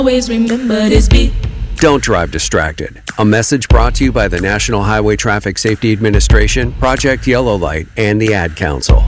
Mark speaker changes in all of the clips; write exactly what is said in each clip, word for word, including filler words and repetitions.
Speaker 1: Always remember this beat.
Speaker 2: Don't drive distracted. A message brought to you by the National Highway Traffic Safety Administration, Project Yellow Light, and the Ad Council.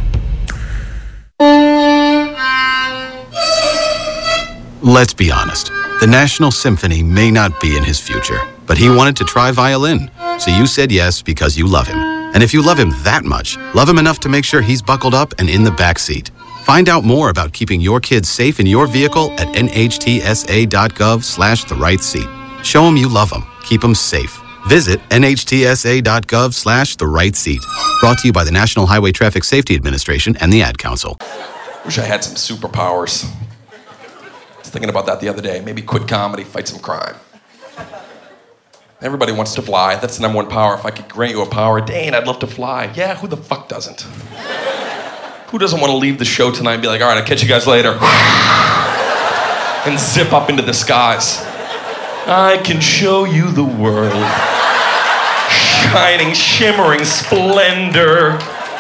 Speaker 3: Let's be honest. The National Symphony may not be in his future, but he wanted to try violin. So you said yes because you love him. And if you love him that much, love him enough to make sure he's buckled up and in the back seat. Find out more about keeping your kids safe in your vehicle at nhtsa.gov slash the right seat. Show him you love him. Keep him safe. Visit nhtsa.gov slash the right seat. Brought to you by the National Highway Traffic Safety Administration and the Ad Council.
Speaker 4: Wish I had some superpowers. I was thinking about that the other day. Maybe quit comedy, fight some crime. Everybody wants to fly. That's the number one power. If I could grant you a power, Dane, I'd love to fly. Yeah, who the fuck doesn't? Who doesn't want to leave the show tonight and be like, all right, I'll catch you guys later. And zip up into the skies. I can show you the world. Shining, shimmering splendor.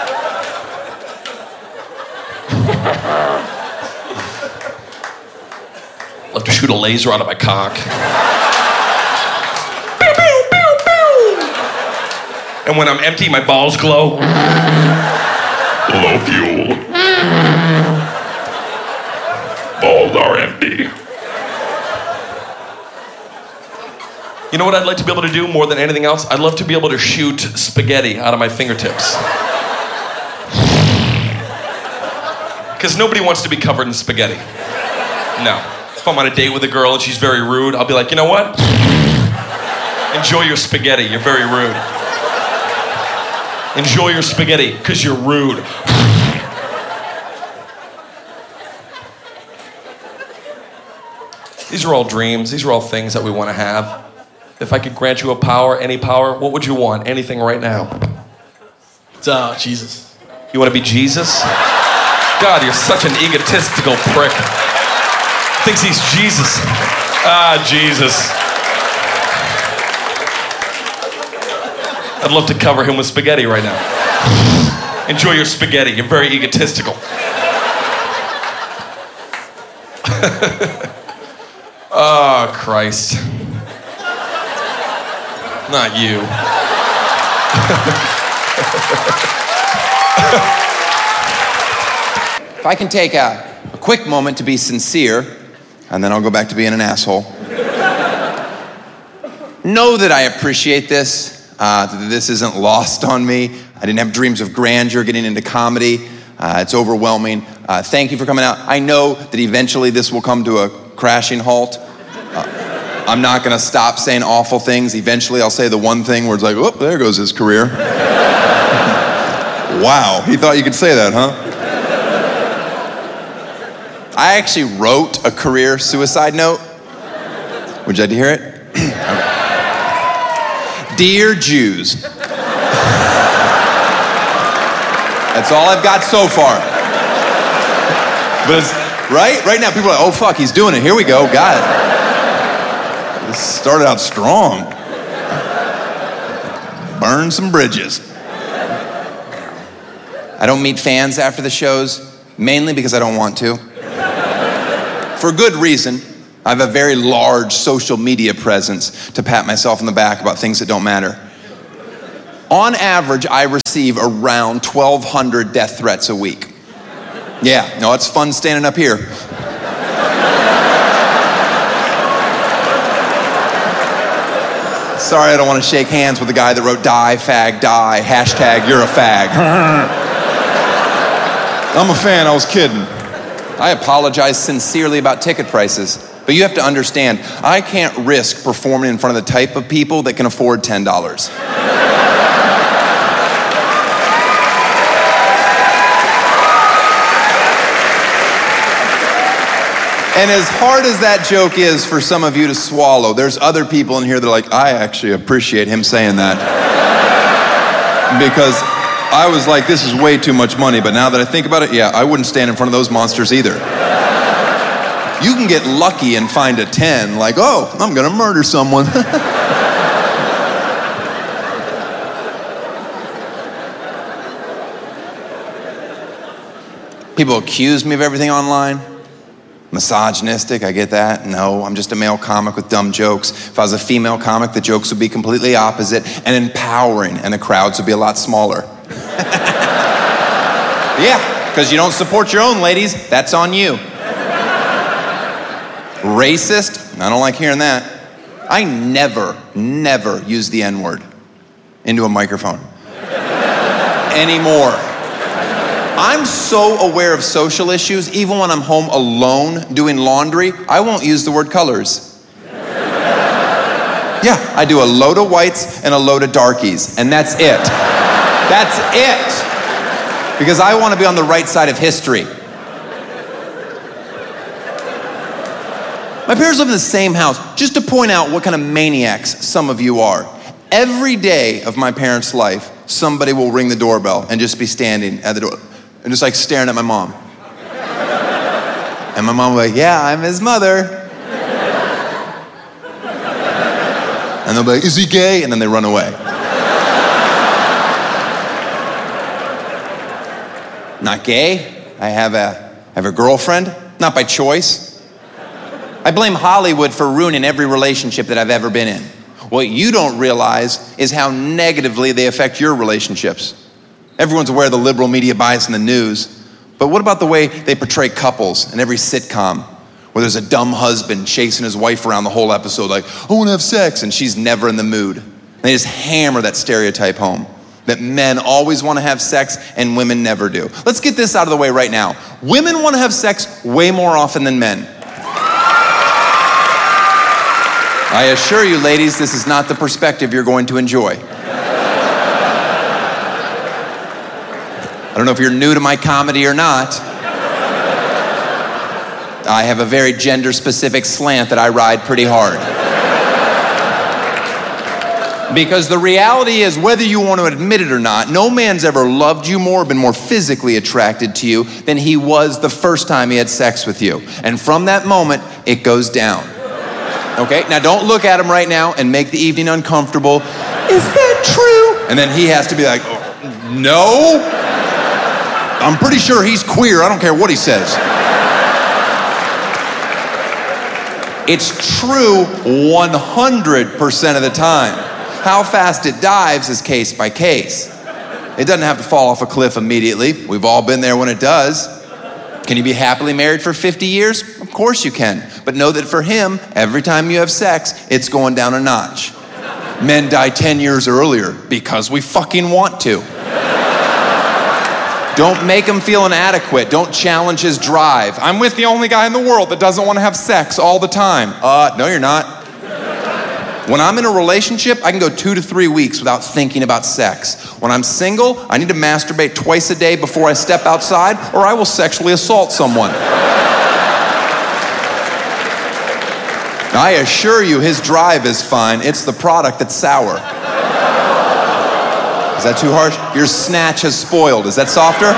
Speaker 4: Love to shoot a laser out of my cock. Pew, pew, pew, pew. And when I'm empty, my balls glow. Low fuel. Balls are empty. You know what I'd like to be able to do more than anything else? I'd love to be able to shoot spaghetti out of my fingertips. Because nobody wants to be covered in spaghetti. No. If I'm on a date with a girl and she's very rude, I'll be like, you know what? Enjoy your spaghetti, you're very rude. Enjoy your spaghetti, because you're rude. These are all dreams, these are all things that we want to have. If I could grant you a power, any power, what would you want? Anything right now.
Speaker 5: It's uh, Jesus.
Speaker 4: You want to be Jesus? God, you're such an egotistical prick. Thinks he's Jesus. Ah, Jesus. I'd love to cover him with spaghetti right now. Enjoy your spaghetti. You're very egotistical. Oh, Christ. Not you.
Speaker 6: If I can take a, a quick moment to be sincere, and then I'll go back to being an asshole. Know that I appreciate this, uh, that this isn't lost on me. I didn't have dreams of grandeur getting into comedy. Uh, it's overwhelming. Uh, thank you for coming out. I know that eventually this will come to a crashing halt. Uh, I'm not gonna stop saying awful things. Eventually I'll say the one thing where it's like, oh, there goes his career. Wow, he thought you could say that, huh? I actually wrote a career suicide note. Would you like to hear it? Dear Jews. That's all I've got so far. But it's, right? Right now people are like, oh fuck, he's doing it. Here we go, got it. This started out strong. Burn some bridges. I don't meet fans after the shows, mainly because I don't want to. For good reason. I have a very large social media presence to pat myself on the back about things that don't matter. On average, I receive around twelve hundred death threats a week. Yeah, no, it's fun standing up here. Sorry, I don't want to shake hands with the guy that wrote die, fag, die, hashtag you're a fag. I'm a fan, I was kidding. I apologize sincerely about ticket prices. But you have to understand, I can't risk performing in front of the type of people that can afford ten dollars. And as hard as that joke is for some of you to swallow, there's other people in here that are like, I actually appreciate him saying that. Because I was like, this is way too much money, but now that I think about it, yeah, I wouldn't stand in front of those monsters either. You can get lucky and find a ten, like, oh, I'm gonna murder someone. People accuse me of everything online. Misogynistic, I get that. No, I'm just a male comic with dumb jokes. If I was a female comic, the jokes would be completely opposite and empowering, and the crowds would be a lot smaller. Yeah, because you don't support your own ladies, that's on you. Racist, I don't like hearing that. I never, never use the N-word into a microphone anymore. I'm so aware of social issues, even when I'm home alone doing laundry, I won't use the word colors. Yeah, I do a load of whites and a load of darkies, and that's it. That's it. Because I want to be on the right side of history. My parents live in the same house, just to point out what kind of maniacs some of you are. Every day of my parents' life, somebody will ring the doorbell and just be standing at the door and just like staring at my mom. And my mom will be like, yeah, I'm his mother. And they'll be like, is he gay? And then they run away. Not gay. I have a, I have a girlfriend, not by choice. I blame Hollywood for ruining every relationship that I've ever been in. What you don't realize is how negatively they affect your relationships. Everyone's aware of the liberal media bias in the news, but what about the way they portray couples in every sitcom, where there's a dumb husband chasing his wife around the whole episode like, I want to have sex, and she's never in the mood. And they just hammer that stereotype home, that men always want to have sex and women never do. Let's get this out of the way right now. Women want to have sex way more often than men. I assure you, ladies, this is not the perspective you're going to enjoy. I don't know if you're new to my comedy or not. I have a very gender-specific slant that I ride pretty hard. Because the reality is, whether you want to admit it or not, no man's ever loved you more, been more physically attracted to you than he was the first time he had sex with you. And from that moment, it goes down. Okay, now don't look at him right now and make the evening uncomfortable. Is that true? And then he has to be like, oh, no. I'm pretty sure he's queer. I don't care what he says. It's true one hundred percent of the time. How fast it dives is case by case. It doesn't have to fall off a cliff immediately. We've all been there when it does. Can you be happily married for fifty years? Of course you can. But know that for him, every time you have sex, it's going down a notch. Men die ten years earlier because we fucking want to. Don't make him feel inadequate. Don't challenge his drive. I'm with the only guy in the world that doesn't want to have sex all the time. Uh, no, you're not. When I'm in a relationship, I can go two to three weeks without thinking about sex. When I'm single, I need to masturbate twice a day before I step outside, or I will sexually assault someone. I assure you, his drive is fine. It's the product that's sour. Is that too harsh? Your snatch has spoiled. Is that softer?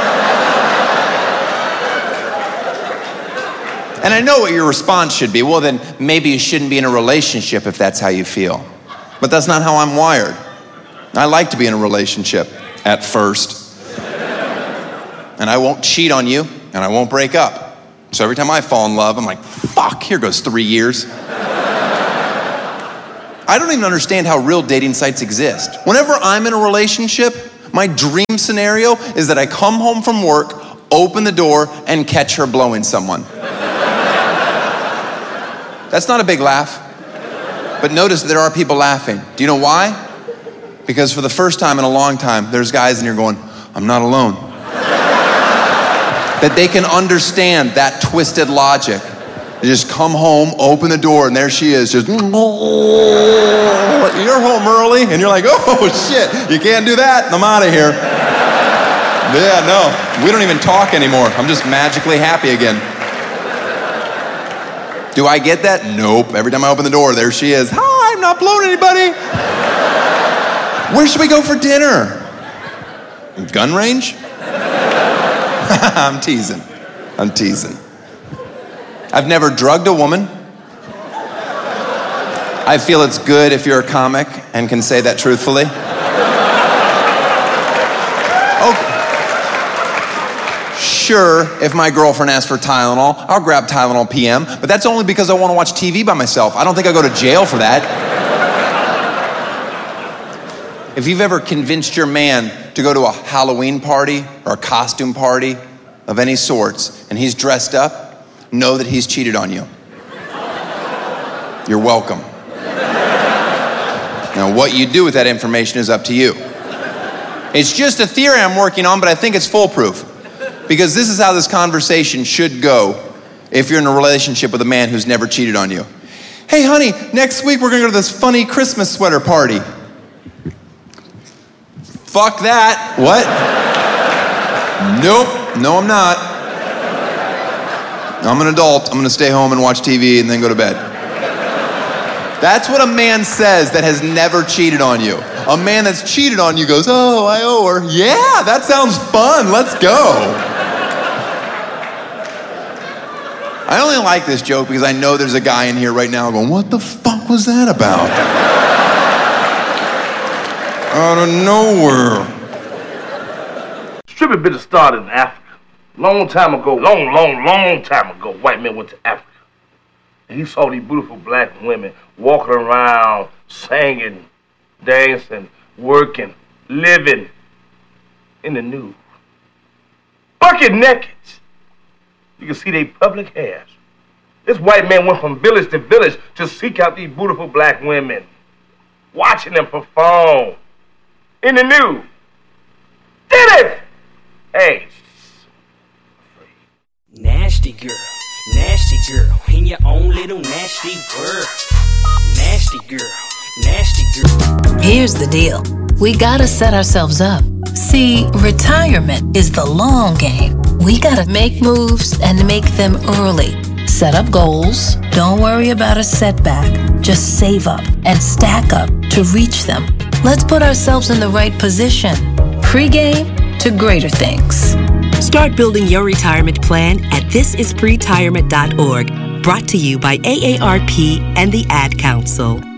Speaker 6: And I know what your response should be. Well, then maybe you shouldn't be in a relationship if that's how you feel. But that's not how I'm wired. I like to be in a relationship at first. And I won't cheat on you, and I won't break up. So every time I fall in love, I'm like, fuck, here goes three years. I don't even understand how real dating sites exist. Whenever I'm in a relationship, my dream scenario is that I come home from work, open the door, and catch her blowing someone. That's not a big laugh. But notice there are people laughing. Do you know why? Because for the first time in a long time, there's guys in here going, I'm not alone. That they can understand that twisted logic. They just come home, open the door, and there she is, just, you're home early, and you're like, oh shit, you can't do that, I'm out of here. Yeah, no, we don't even talk anymore. I'm just magically happy again. Do I get that? Nope. Every time I open the door, there she is. Hi, I'm not blowing anybody. Where should we go for dinner? Gun range? I'm teasing. I'm teasing. I've never drugged a woman. I feel it's good if you're a comic and can say that truthfully. Okay. sure, if my girlfriend asks for Tylenol, I'll grab Tylenol P M, but that's only because I want to watch T V by myself. I don't think I go to jail for that. If you've ever convinced your man to go to a Halloween party or a costume party of any sorts, and he's dressed up, know that he's cheated on you. You're welcome. Now, what you do with that information is up to you. It's just a theory I'm working on, but I think it's foolproof. Because this is how this conversation should go if you're in a relationship with a man who's never cheated on you. Hey, honey, next week we're gonna go to this funny Christmas sweater party. Fuck that. What? Nope. No, I'm not. I'm an adult. I'm gonna stay home and watch T V and then go to bed. That's what a man says that has never cheated on you. A man that's cheated on you goes, oh, I owe her. Yeah, that sounds fun. Let's go. I only like this joke because I know there's a guy in here right now going, what the fuck was that about? Out of nowhere.
Speaker 1: Stripping business started in Africa. Long time ago, long, long, long time ago, white men went to Africa. And he saw these beautiful black women walking around, singing, dancing, working, living in the nude. Bucket naked. You can see their public hairs. This white man went from village to village to seek out these beautiful black women, watching them perform in the nude. Did it! Hey.
Speaker 7: Nasty girl, nasty girl, in your own little nasty world. Nasty girl, nasty girl.
Speaker 8: Here's the deal. We gotta set ourselves up. See, retirement is the long game. We gotta make moves and make them early. Set up goals. Don't worry about a setback. Just save up and stack up to reach them. Let's put ourselves in the right position. Pre-game to greater things.
Speaker 9: Start building your retirement plan at this is pretirement dot org. Brought to you by A A R P and the Ad Council.